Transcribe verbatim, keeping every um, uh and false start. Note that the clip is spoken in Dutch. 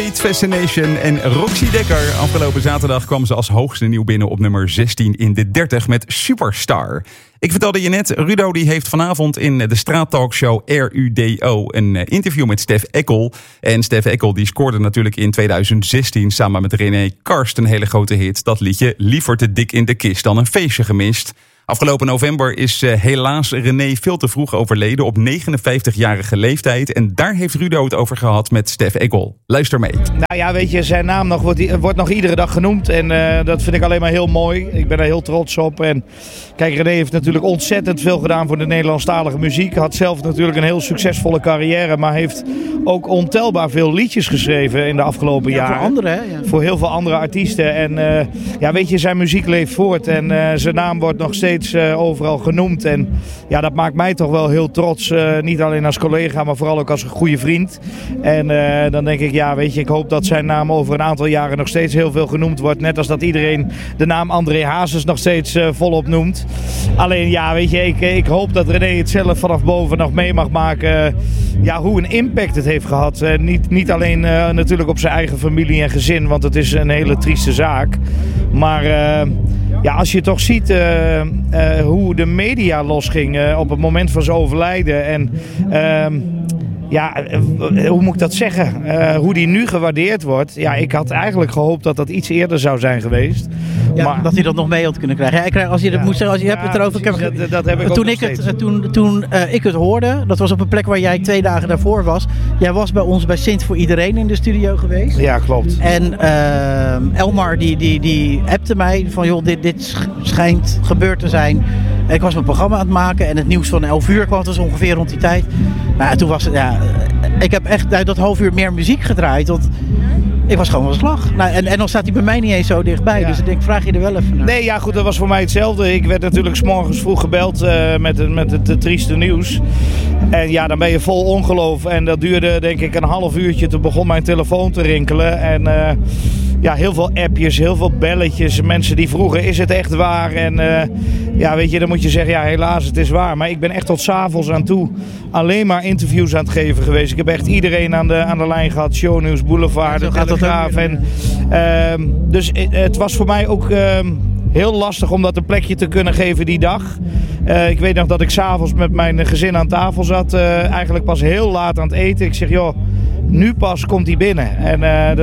Fascination en Roxy Dekker. Afgelopen zaterdag kwam ze als hoogste nieuw binnen op nummer zestien in de dertig met Superstar. Ik vertelde je net, Rudo die heeft vanavond in de straattalkshow R U D O een interview met Stef Ekkel. En Stef Ekkel die scoorde natuurlijk in tweeduizend zestien samen met René Karst een hele grote hit. Dat liedje Liever te dik in de kist dan een feestje gemist. Afgelopen november is uh, helaas René veel te vroeg overleden op negenenvijftigjarige leeftijd. En daar heeft Rudo het over gehad met Stef Ekkel. Luister mee. Nou ja, weet je, zijn naam nog, wordt, wordt nog iedere dag genoemd. En uh, dat vind ik alleen maar heel mooi. Ik ben er heel trots op. En kijk, René heeft natuurlijk ontzettend veel gedaan voor de Nederlandstalige muziek. Had zelf natuurlijk een heel succesvolle carrière. Maar heeft ook ontelbaar veel liedjes geschreven in de afgelopen ja, jaren. Voor anderen, hè? Ja. Voor heel veel andere artiesten. En uh, ja, weet je, zijn muziek leeft voort. En uh, zijn naam wordt nog steeds Uh, overal genoemd. En ja, dat maakt mij toch wel heel trots. Uh, niet alleen als collega, maar vooral ook als een goede vriend. En uh, dan denk ik, ja, weet je, ik hoop dat zijn naam over een aantal jaren nog steeds heel veel genoemd wordt. Net als dat iedereen de naam André Hazes nog steeds uh, volop noemt. Alleen, ja, weet je, ik, ik hoop dat René het zelf vanaf boven nog mee mag maken. Uh, ja, hoe een impact het heeft gehad. Uh, niet, niet alleen uh, natuurlijk op zijn eigen familie en gezin, want het is een hele trieste zaak. Maar uh, ja, als je toch ziet uh, uh, hoe de media losging uh, op het moment van zijn overlijden. En uh, ja, uh, hoe moet ik dat zeggen? Uh, hoe die nu gewaardeerd wordt. Ja, ik had eigenlijk gehoopt dat dat iets eerder zou zijn geweest. Ja, maar, dat hij dat nog mee had kunnen krijgen. Ja, ik krijg, als je dat ja, moet zeggen, als je ja, hebt het erover. precies, Ik heb, dat, dat heb ik toen ook ik nog het, steeds. toen, toen uh, ik het hoorde, dat was op een plek waar jij twee dagen daarvoor was. Jij was bij ons bij Sint voor Iedereen in de studio geweest. Ja, klopt. En uh, Elmar die, die, die appte mij van joh, dit, dit schijnt gebeurd te zijn. Ik was mijn programma aan het maken en het nieuws van elf uur kwam, dus ongeveer rond die tijd. Nou, toen was het, ja, ik heb echt uit dat half uur meer muziek gedraaid, want ik was gewoon van slag. Nou, en, en dan staat hij bij mij niet eens zo dichtbij, ja. Dus ik denk, vraag je er wel even naar. Nee, ja goed, dat was voor mij hetzelfde. Ik werd natuurlijk 's morgens vroeg gebeld uh, met, het, met het, het trieste nieuws. En ja, dan ben je vol ongeloof. En dat duurde denk ik een half uurtje. Toen begon mijn telefoon te rinkelen. En uh, ja, heel veel appjes, heel veel belletjes. Mensen die vroegen, is het echt waar? En uh, ja, weet je, dan moet je zeggen, ja helaas, het is waar. Maar ik ben echt tot 's avonds aan toe alleen maar interviews aan het geven geweest. Ik heb echt iedereen aan de, aan de lijn gehad. Shownieuws, Boulevard, ja, de Telegraaf. En, uh, dus uh, het was voor mij ook Uh, heel lastig om dat een plekje te kunnen geven die dag. Uh, ik weet nog dat ik 's avonds met mijn gezin aan tafel zat. Uh, eigenlijk pas heel laat aan het eten. Ik zeg, joh, nu pas komt hij binnen. En uh,